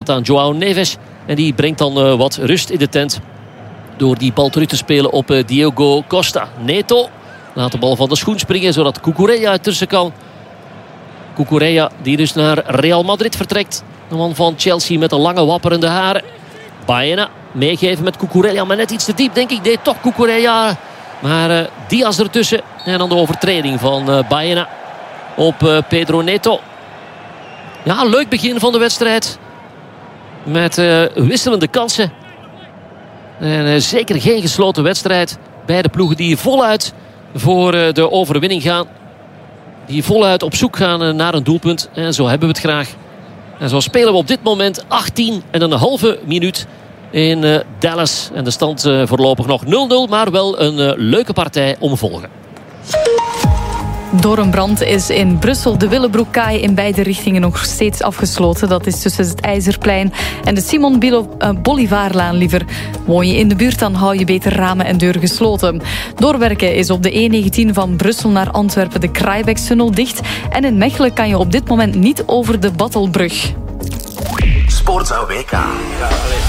gaat aan João Neves. En die brengt dan wat rust in de tent. Door die bal terug te spelen op Diogo Costa. Neto laat de bal van de schoen springen. Zodat Cucurella ertussen kan. Cucurella die dus naar Real Madrid vertrekt. De man van Chelsea met de lange wapperende haren. Baena meegeven met Cucurella. Maar net iets te diep denk ik. Deed toch Cucurella. Maar Diaz ertussen. En dan de overtreding van Baena op Pedro Neto. Ja, leuk begin van de wedstrijd. Met wisselende kansen. En zeker geen gesloten wedstrijd. Beide ploegen die voluit voor de overwinning gaan. Die voluit op zoek gaan naar een doelpunt. En zo hebben we het graag. En zo spelen we op dit moment 18,5 minuut in Dallas. En de stand voorlopig nog 0-0. Maar wel een leuke partij om te volgen. Door een brand is in Brussel de Willebroekkaai in beide richtingen nog steeds afgesloten. Dat is tussen het IJzerplein en de Simon Bolivarlaan liever. Woon je in de buurt, dan hou je beter ramen en deuren gesloten. Doorwerken is op de E19 van Brussel naar Antwerpen de Kraaibeekstunnel dicht. En in Mechelen kan je op dit moment niet over de Battelbrug. Sportza WK.